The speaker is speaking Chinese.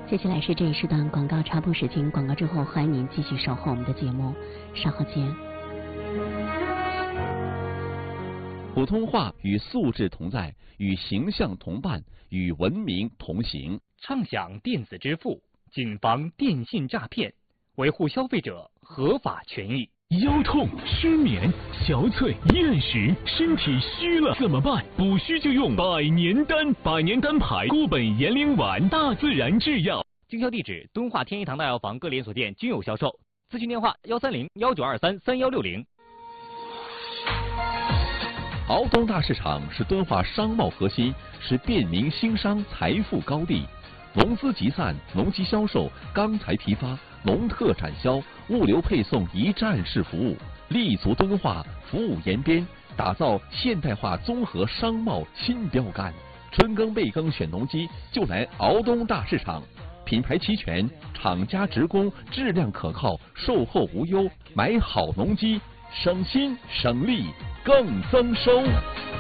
接下来是这一时段广告插播时间，广告之后欢迎您继续守候我们的节目，稍后见。 普通话与素质同在，与形象同伴，与文明同行。 畅享电子支付，谨防电信诈骗，维护消费者合法权益。 腰痛、失眠、憔悴、厌食，身体虚了怎么办？补虚就用百年丹，百年丹牌固本延龄丸，大自然制药。 经销地址：敦化天一堂大药房各连锁店均有销售。咨询电话：130-1923-3160。 敖东大市场是敦化商贸核心，是便民兴商财富高地。农资集散、农机销售、钢材批发、农特产销、物流配送一站式服务，立足敦化，服务延边，打造现代化综合商贸新标杆。春耕备耕选农机，就来敖东大市场。品牌齐全，厂家直供，质量可靠，售后无忧。买好农机，省心省力更增收。